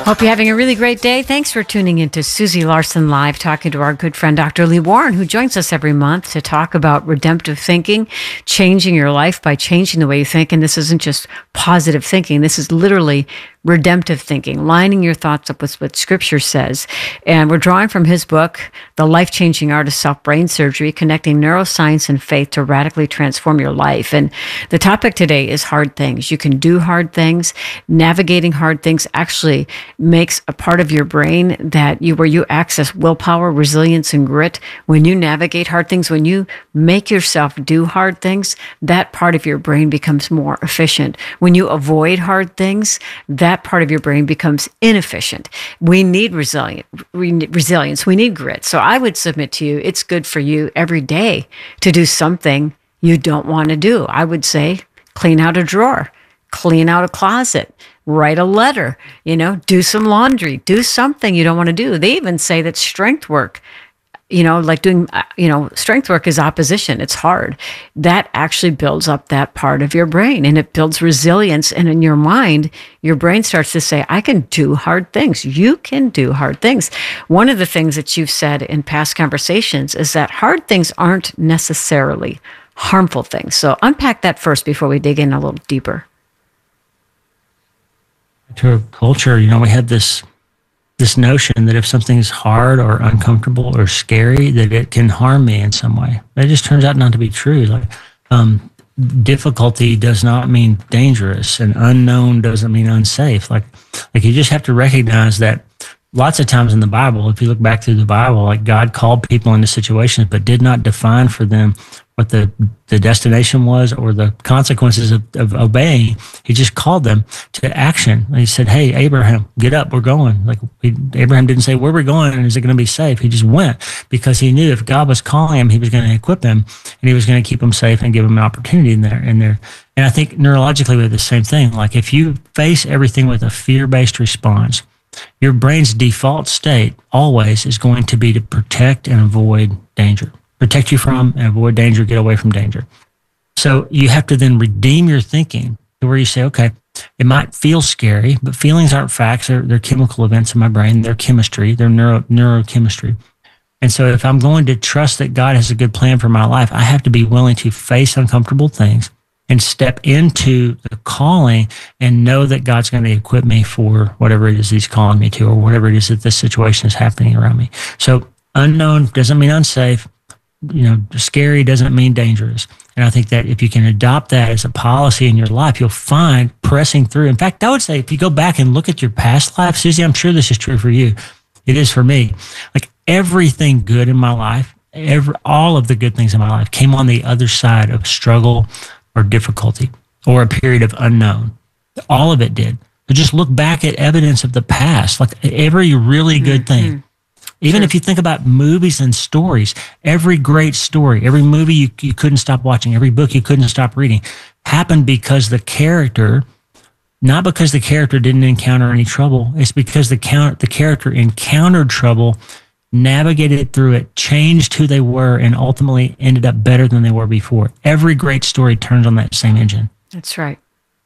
Hope you're having a really great day. Thanks for tuning into Susie Larson Live, talking to our good friend, Dr. Lee Warren, who joins us every month to talk about redemptive thinking, changing your life by changing the way you think. And this isn't just positive thinking. This is literally redemptive thinking, lining your thoughts up with what Scripture says. And we're drawing from his book, The Life-Changing Art of Self-Brain Surgery, Connecting Neuroscience and Faith to Radically Transform Your Life. And the topic today is hard things. You can do hard things. Navigating hard things actually makes a part of your brain where you access willpower, resilience, and grit. When you navigate hard things, when you make yourself do hard things, that part of your brain becomes more efficient. When you avoid hard things, that part of your brain becomes inefficient. We need resilience. We need grit. So I would submit to you, it's good for you every day to do something you don't want to do. I would say clean out a drawer, clean out a closet, write a letter, do some laundry, do something you don't want to do. They even say that strength work, like doing, strength work is opposition. It's hard. That actually builds up that part of your brain, and it builds resilience. And in your mind, your brain starts to say, I can do hard things. You can do hard things. One of the things that you've said in past conversations is that hard things aren't necessarily harmful things. So unpack that first before we dig in a little deeper. To our culture, we had this notion that if something is hard or uncomfortable or scary, that it can harm me in some way. That just turns out not to be true. Difficulty does not mean dangerous, and unknown doesn't mean unsafe. Like you just have to recognize that lots of times in the Bible, if you look back through the Bible, like God called people into situations, but did not define for them what the destination was or the consequences of obeying. He just called them to action. And he said, hey, Abraham, get up, we're going. Abraham didn't say, where we're going and is it going to be safe? He just went because he knew if God was calling him, he was going to equip him and he was going to keep him safe and give him an opportunity in there. And I think neurologically we have the same thing. Like if you face everything with a fear-based response, your brain's default state always is going to be to protect and avoid danger. Protect you from and avoid danger, get away from danger. So you have to then redeem your thinking to where you say, okay, it might feel scary, but feelings aren't facts. They're chemical events in my brain. They're chemistry. They're neurochemistry. And so if I'm going to trust that God has a good plan for my life, I have to be willing to face uncomfortable things and step into the calling and know that God's going to equip me for whatever it is he's calling me to or whatever it is that this situation is happening around me. So unknown doesn't mean unsafe. Scary doesn't mean dangerous. And I think that if you can adopt that as a policy in your life, you'll find pressing through. In fact, I would say if you go back and look at your past life, Susie, I'm sure this is true for you. It is for me. Like everything good in my life, all of the good things in my life came on the other side of struggle or difficulty or a period of unknown. All of it did. So just look back at evidence of the past, like every really good thing. Even if you think about movies and stories, every great story, every movie you couldn't stop watching, every book you couldn't stop reading, happened because the character, not because the character didn't encounter any trouble, it's because the character encountered trouble, navigated through it, changed who they were, and ultimately ended up better than they were before. Every great story turns on that same engine. That's right.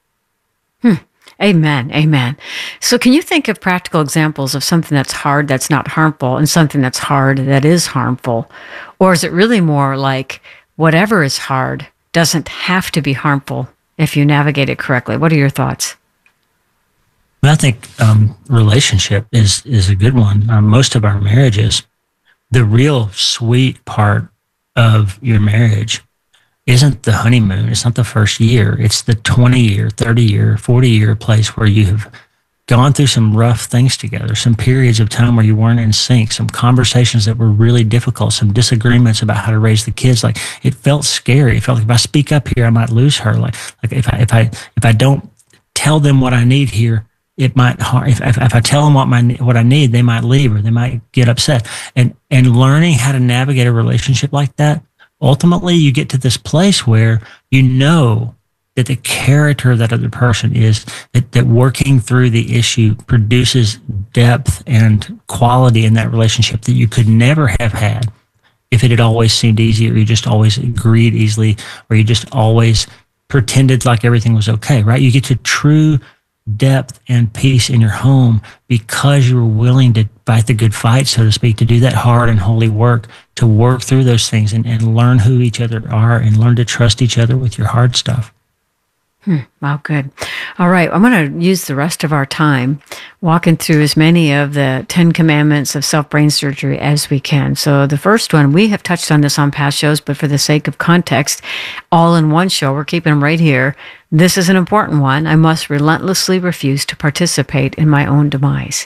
Amen. Amen. So can you think of practical examples of something that's hard that's not harmful and something that's hard that is harmful? Or is it really more like whatever is hard doesn't have to be harmful if you navigate it correctly? What are your thoughts? I think relationship is a good one. Most of our marriages, the real sweet part of your marriage isn't the honeymoon. It's not the first year. It's the 20-year, 30-year, 40-year place where you have gone through some rough things together, some periods of time where you weren't in sync, some conversations that were really difficult, some disagreements about how to raise the kids. Like it felt scary. It felt like if I speak up here, I might lose her. Like if I don't tell them what I need here, it might harm. If I tell them what I need, they might leave or they might get upset. And learning how to navigate a relationship like that, ultimately you get to this place where you know that the character of that other person is, that working through the issue produces depth and quality in that relationship that you could never have had if it had always seemed easy, or you just always agreed easily, or you just always pretended like everything was okay, right? You get to true depth and peace in your home because you were willing to fight the good fight, so to speak, to do that hard and holy work, to work through those things and learn who each other are and learn to trust each other with your hard stuff. Wow, good. All right. I'm going to use the rest of our time walking through as many of the 10 commandments of self-brain surgery as we can. So the first one, we have touched on this on past shows, but for the sake of context, all in one show, we're keeping them right here. This is an important one. I must relentlessly refuse to participate in my own demise.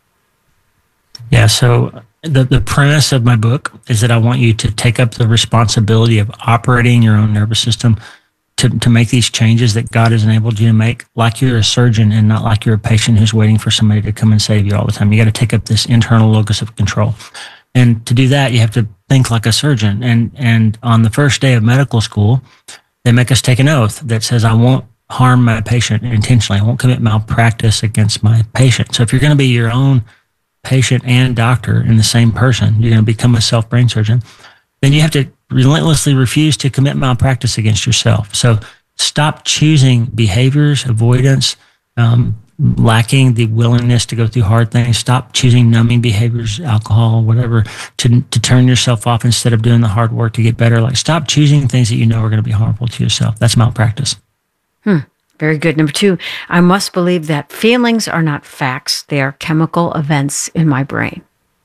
Yeah. So the premise of my book is that I want you to take up the responsibility of operating your own nervous system to make these changes that God has enabled you to make, like you're a surgeon and not like you're a patient who's waiting for somebody to come and save you all the time. You got to take up this internal locus of control. And to do that, you have to think like a surgeon. And on the first day of medical school, they make us take an oath that says, I won't harm my patient intentionally. I won't commit malpractice against my patient. So if you're going to be your own patient and doctor in the same person, you're going to become a self-brain surgeon, then you have to relentlessly refuse to commit malpractice against yourself. So stop choosing behaviors, avoidance, lacking the willingness to go through hard things. Stop choosing numbing behaviors, alcohol, whatever, to turn yourself off instead of doing the hard work to get better. Like, stop choosing things that you know are going to be harmful to yourself. That's malpractice. Very good. Number 2, I must believe that feelings are not facts. They are chemical events in my brain.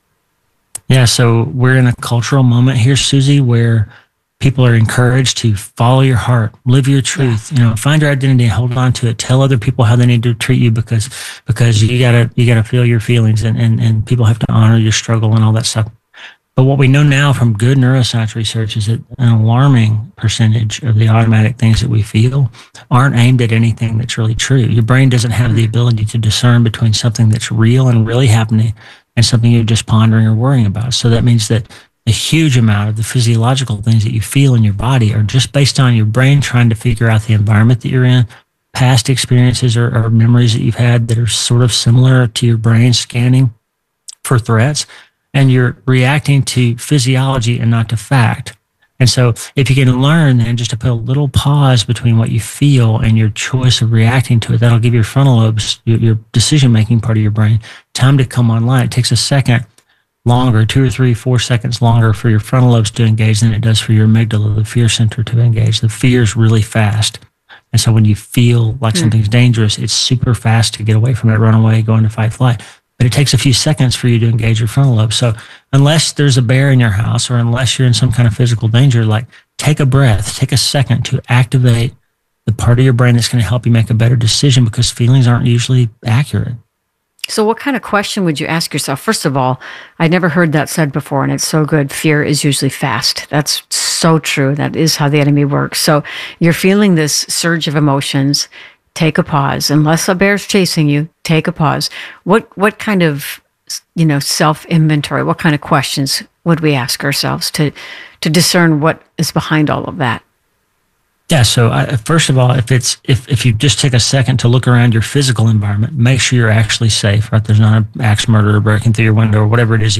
Yeah, so we're in a cultural moment here, Susie, where people are encouraged to follow your heart, live your truth, find your identity, hold on to it, tell other people how they need to treat you because you gotta feel your feelings and people have to honor your struggle and all that stuff. But what we know now from good neuroscience research is that an alarming percentage of the automatic things that we feel aren't aimed at anything that's really true. Your brain doesn't have the ability to discern between something that's real and really happening and something you're just pondering or worrying about. So that means that a huge amount of the physiological things that you feel in your body are just based on your brain trying to figure out the environment that you're in, past experiences or memories that you've had that are sort of similar to your brain scanning for threats, and you're reacting to physiology and not to fact. And so if you can learn then just to put a little pause between what you feel and your choice of reacting to it, that'll give your frontal lobes, your decision-making part of your brain, time to come online. It takes a second longer, 2 or 3, 4 seconds longer for your frontal lobes to engage than it does for your amygdala, the fear center, to engage. The fear is really fast. And so when you feel like something's dangerous, it's super fast to get away from it, run away, go into fight, flight. But it takes a few seconds for you to engage your frontal lobe. So unless there's a bear in your house or unless you're in some kind of physical danger, like, take a breath, take a second to activate the part of your brain that's going to help you make a better decision, because feelings aren't usually accurate. So what kind of question would you ask yourself? First of all, I'd never heard that said before, and it's so good. Fear is usually fast. That's so true. That is how the enemy works. So you're feeling this surge of emotions. Take a pause. Unless a bear's chasing you, take a pause. What kind of, self-inventory, what kind of questions would we ask ourselves to discern what is behind all of that? Yeah. So first of all, if you just take a second to look around your physical environment, make sure you're actually safe, right? There's not an axe murderer breaking through your window or whatever it is that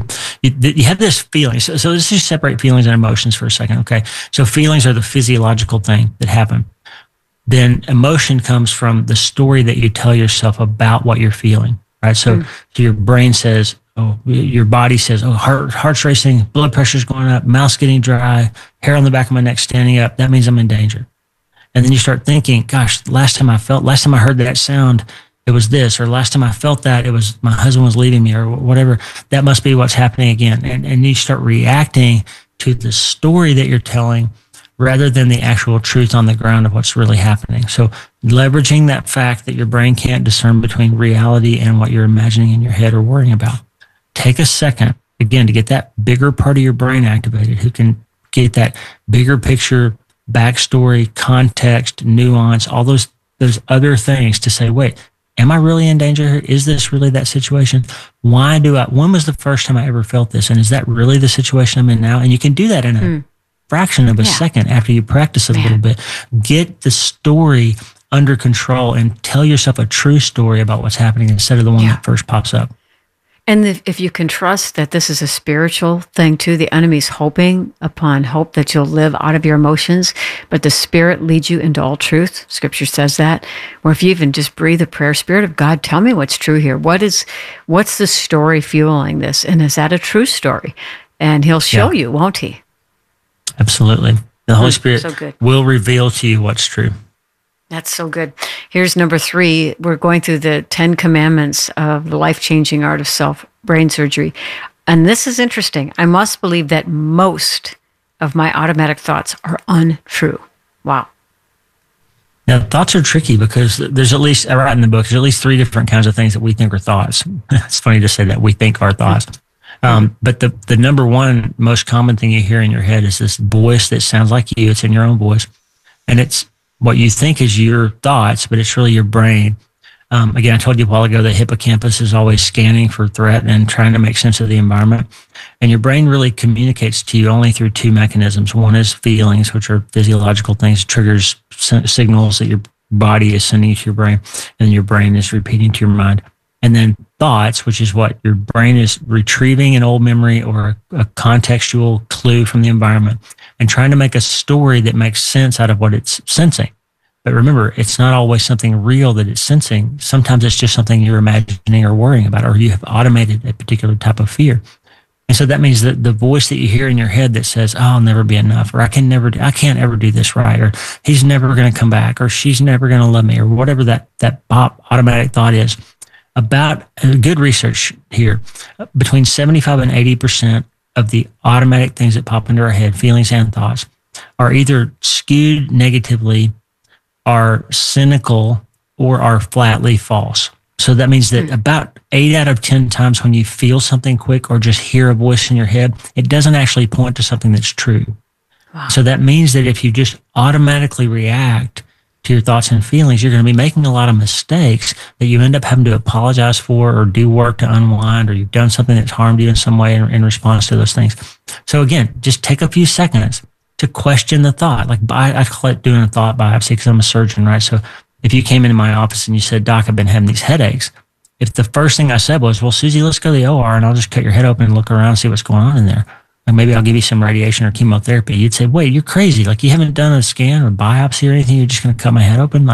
you have this feeling. So let's just separate feelings and emotions for a second. Okay. So feelings are the physiological thing that happen. Then emotion comes from the story that you tell yourself about what you're feeling, right? So your brain says, your body says, heart's racing, blood pressure's going up, mouth's getting dry, hair on the back of my neck standing up. That means I'm in danger. And then you start thinking, gosh, last time I heard that sound, it was this, or last time I felt that, it was my husband was leaving me, or whatever. That must be what's happening again. And you start reacting to the story that you're telling rather than the actual truth on the ground of what's really happening. So leveraging that fact that your brain can't discern between reality and what you're imagining in your head or worrying about. Take a second, again, to get that bigger part of your brain activated, who can get that bigger picture, backstory, context, nuance, all those other things to say, wait, am I really in danger here? Is this really that situation? When was the first time I ever felt this? And is that really the situation I'm in now? And you can do that in a fraction of a second after you practice it a little bit. Get the story under control and tell yourself a true story about what's happening instead of the one that first pops up. And if you can trust that this is a spiritual thing too, the enemy's hoping upon hope that you'll live out of your emotions, but the Spirit leads you into all truth. Scripture says that. Or if you even just breathe a prayer, Spirit of God, tell me what's true here. What's the story fueling this? And is that a true story? And He'll show you, won't He? Absolutely. The Holy Spirit will reveal to you what's true. That's so good. Here's number 3. We're going through the 10 commandments of the life-changing art of self-brain surgery. And this is interesting. I must believe that most of my automatic thoughts are untrue. Wow. Now, thoughts are tricky because there's at least, I write in the book, there's at least 3 different kinds of things that we think are thoughts. It's funny to say that we think are thoughts. But the number one most common thing you hear in your head is this voice that sounds like you. It's in your own voice. And it's what you think is your thoughts, but it's really your brain. Again, I told you a while ago that hippocampus is always scanning for threat and trying to make sense of the environment. And your brain really communicates to you only through 2 mechanisms. One is feelings, which are physiological things, triggers signals that your body is sending to your brain, and your brain is repeating to your mind. And then thoughts, which is what your brain is retrieving an old memory or a contextual clue from the environment and trying to make a story that makes sense out of what it's sensing. But remember, it's not always something real that it's sensing. Sometimes it's just something you're imagining or worrying about, or you have automated a particular type of fear. And so that means that the voice that you hear in your head that says, "Oh, I'll never be enough," or I can't ever do this right," or "He's never going to come back," or "She's never going to love me," or whatever that automatic thought is. About good research here, between 75 and 80% of the automatic things that pop into our head, feelings and thoughts, are either skewed negatively, are cynical, or are flatly false. So that means that about 8 out of 10 times when you feel something quick or just hear a voice in your head, it doesn't actually point to something that's true. Wow. So that means that if you just automatically react to your thoughts and feelings, you're going to be making a lot of mistakes that you end up having to apologize for or do work to unwind, or you've done something that's harmed you in some way in response to those things. So again, just take a few seconds to question the thought. Like I call it doing a thought biopsy because I'm a surgeon, right? So if you came into my office and you said, "Doc, I've been having these headaches," if the first thing I said was, "Well, Susie, let's go to the OR and I'll just cut your head open and look around and see what's going on in there. Like maybe I'll give you some radiation or chemotherapy," you'd say, "Wait, you're crazy. Like you haven't done a scan or biopsy or anything. You're just going to cut my head open."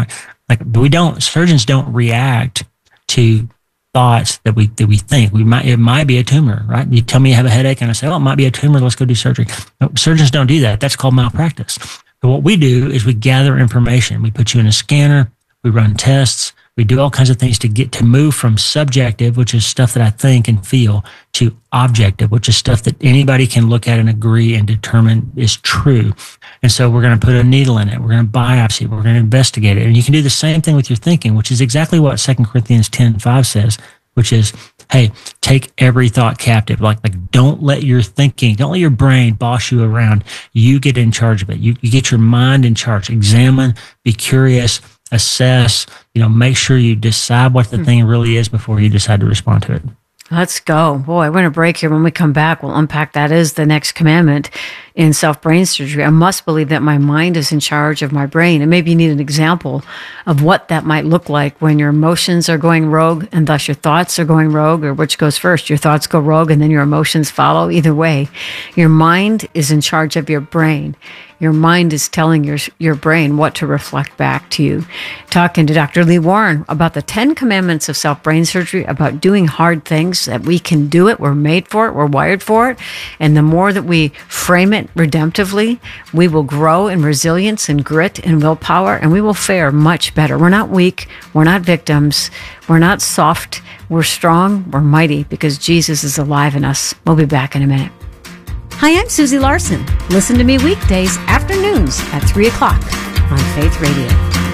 Surgeons don't react to thoughts that we think. It might be a tumor, right? You tell me you have a headache and I say, "Oh, it might be a tumor. Let's go do surgery." No, surgeons don't do that. That's called malpractice. So what we do is we gather information. We put you in a scanner. We run tests. We do all kinds of things to move from subjective, which is stuff that I think and feel, to objective, which is stuff that anybody can look at and agree and determine is true. And so we're going to put a needle in it. We're going to biopsy it. We're going to investigate it. And you can do the same thing with your thinking, which is exactly what 2 Corinthians 10:5 says, which is, hey, take every thought captive. Like don't let your brain boss you around. You get in charge of it. You get your mind in charge. Examine, be curious, assess, make sure you decide what the thing really is before you decide to respond to it. Let's go. Boy, we're going to break here. When we come back, we'll unpack that is the next commandment in self-brain surgery. I must believe that my mind is in charge of my brain. And maybe you need an example of what that might look like when your emotions are going rogue and thus your thoughts are going rogue, or which goes first? Your thoughts go rogue and then your emotions follow. Either way, your mind is in charge of your brain. Your mind is telling your brain what to reflect back to you. Talking to Dr. Lee Warren about the 10 commandments of self-brain surgery, about doing hard things, that we can do it. We're made for it. We're wired for it. And the more that we frame it redemptively, we will grow in resilience and grit and willpower, and we will fare much better. We're not weak. We're not victims. We're not soft. We're strong. We're mighty because Jesus is alive in us. We'll be back in a minute. Hi, I'm Susie Larson. Listen to me weekdays, afternoons at 3 o'clock on Faith Radio.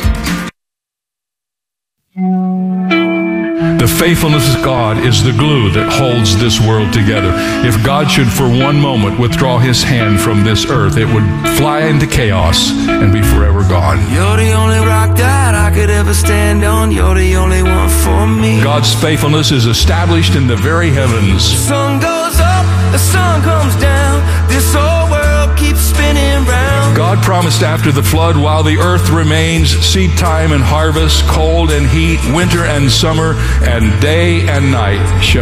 The faithfulness of God is the glue that holds this world together. If God should for one moment withdraw his hand from this earth, it would fly into chaos and be forever gone. You're the only rock that I could ever stand on. You're the only one for me. God's faithfulness is established in the very heavens. The sun goes up, the sun comes down. This whole world keeps spinning round. God promised after the flood, while the earth remains, seed time and harvest, cold and heat, winter and summer, and day and night shall